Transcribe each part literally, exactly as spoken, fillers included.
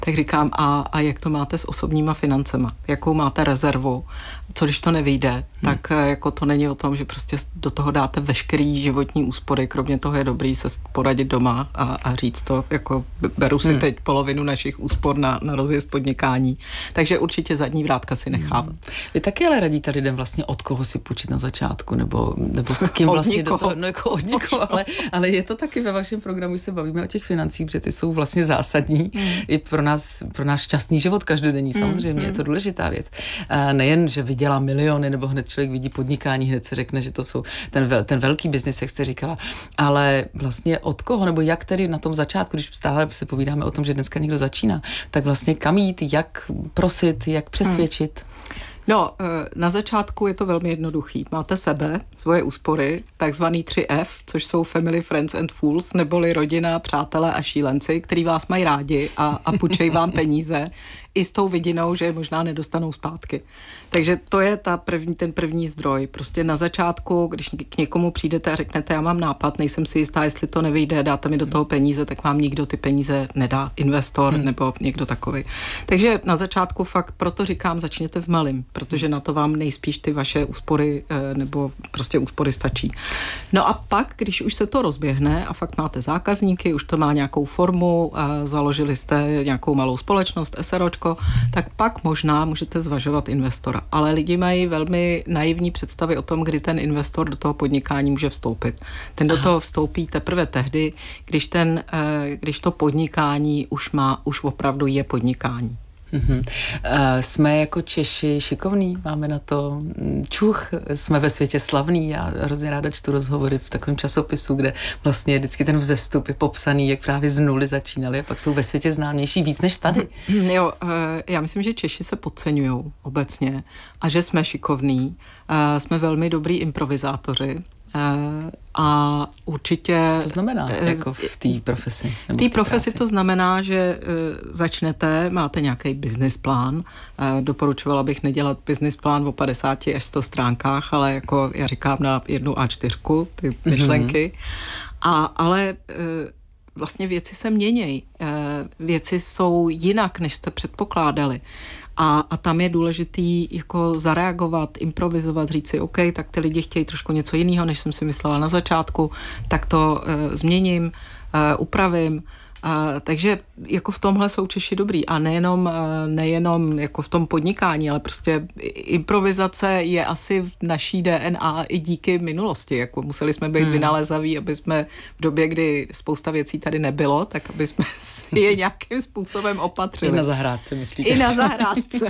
Tak říkám, a, a jak to máte s osobníma financema? Jakou máte rezervu? Co když to nevyjde? Hmm. Tak jako to není o tom, že prostě do toho dáte veškerý životní úspory, kromě toho je dobrý se poradit doma a, a říct to, jako beru si hmm. teď polovinu našich úspor na, na rozjezd podnikání. Takže určitě zadní vrátka si nechávat. Hmm. Vy taky ale radíte lidem vlastně, od koho si půjčit na začátku, nebo, nebo s kým vlastně do toho, no jako od někoho, ale, ale je to taky ve vašem programu, že se bavíme o těch financích, protože ty jsou vlastně zásadní hmm. i pro nás, pro náš šťastný život každodenní, samozřejmě, hmm. je to důležitá věc. A nejen, že vydělá miliony, nebo hned člověk vidí podnikání, hned se řekne, že to jsou ten, vel, ten velký biznis, jak jste říkala, ale vlastně od koho, nebo jak tedy na tom začátku, když stále se povídáme o tom, že dneska někdo začíná, tak vlastně kam jít, jak prosit, jak přesvědčit? Hmm. No, na začátku je to velmi jednoduchý. Máte sebe, svoje úspory, takzvaný tři F, což jsou Family, Friends and Fools, neboli rodina, přátelé a šílenci, který vás mají rádi a, a půjčejí vám peníze i s tou vidinou, že je možná nedostanou zpátky. Takže to je ta první, ten první zdroj. Prostě na začátku, když k někomu přijdete a řeknete, já mám nápad, nejsem si jistá, jestli to nevyjde, dáte mi do toho peníze, tak vám nikdo ty peníze nedá, investor hmm. nebo někdo takový. Takže na začátku fakt proto říkám, začněte v malým, protože na to vám nejspíš ty vaše úspory nebo prostě úspory stačí. No a pak, když už se to rozběhne a fakt máte zákazníky, už to má nějakou formu, založili jste nějakou malou společnost, SROčko, tak pak možná můžete zvažovat investora. Ale lidi mají velmi naivní představy o tom, kdy ten investor do toho podnikání může vstoupit. Ten do Aha. toho vstoupí teprve tehdy, když, ten, když to podnikání už má, už opravdu je podnikání. Mm-hmm. Uh, jsme jako Češi šikovní, máme na to čuch, jsme ve světě slavní, já hrozně ráda čtu rozhovory v takovém časopisu, kde vlastně vždycky ten vzestup je popsaný, jak právě z nuly začínali a pak jsou ve světě známější víc než tady. Jo, uh, já myslím, že Češi se podceňujou obecně a že jsme šikovní, uh, jsme velmi dobrý improvizátoři. Uh, a určitě... Co to znamená jako v té profesi? V té profesi to znamená, že uh, začnete, máte nějaký business plán. Uh, doporučovala bych nedělat business plán o padesáti až sto stránkách, ale jako já říkám na jednu á čtyři ty myšlenky. Mm-hmm. A, ale uh, vlastně věci se měnějí. Uh, věci jsou jinak, než jste předpokládali. A, a tam je důležitý jako zareagovat, improvizovat, říct si, OK, tak ty lidi chtějí trošku něco jiného, než jsem si myslela na začátku, tak to uh, změním, uh, upravím. Uh, takže jako v tomhle jsou Češi dobrý a nejenom, uh, nejenom jako v tom podnikání, ale prostě improvizace je asi v naší D N A i díky minulosti. Jako museli jsme být hmm. vynalézaví, aby jsme v době, kdy spousta věcí tady nebylo, tak aby jsme si je nějakým způsobem opatřili. I na zahrádce, myslíte? I na zahrádce.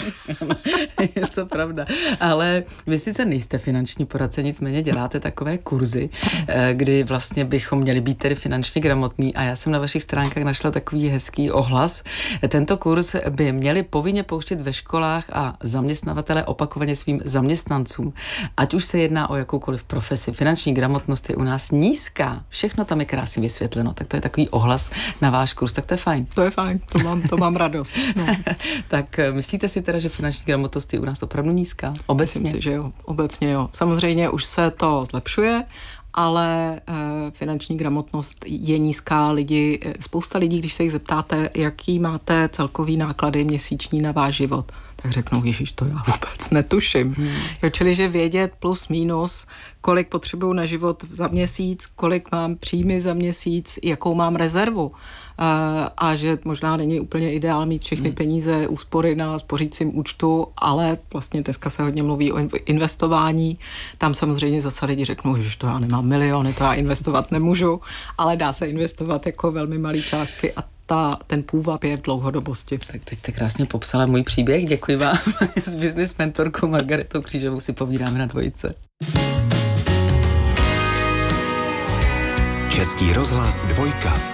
Je to pravda. Ale vy sice nejste finanční poradce, nicméně děláte takové kurzy, kdy vlastně bychom měli být tedy finančně gramotní a já jsem na vašich stránkách našla takový hezký ohlas. Tento kurz by měli povinně pouštět ve školách a zaměstnavatele opakovaně svým zaměstnancům. Ať už se jedná o jakoukoliv profesi. Finanční gramotnost je u nás nízká. Všechno tam je krásně vysvětleno. Tak to je takový ohlas na váš kurz. Tak to je fajn. To je fajn. To mám, to mám radost. No. Tak myslíte si teda, že finanční gramotnost je u nás opravdu nízká? Obecně? Myslím si, že jo. Obecně jo. Samozřejmě už se to zlepšuje, ale e, finanční gramotnost je nízká. Lidi, spousta lidí, když se jich zeptáte, jaký máte celkový náklady měsíční na váš život, tak řeknou, ježiš, to já vůbec netuším. Hmm. Jo, čili, že vědět plus minus, kolik potřebuju na život za měsíc, kolik mám příjmy za měsíc, jakou mám rezervu. A, a že možná není úplně ideál mít všechny hmm. peníze, úspory na spořícím účtu, ale vlastně dneska se hodně mluví o investování. Tam samozřejmě zase lidi řeknou, že to já nemám miliony, to já investovat nemůžu, ale dá se investovat jako velmi malý částky a ta, ten půvab je v dlouhodobosti. Tak teď jste krásně popsala můj příběh, děkuji vám. S business mentorkou Margaretou Křížovou si povídáme na dvojice. Český rozhlas dvojka.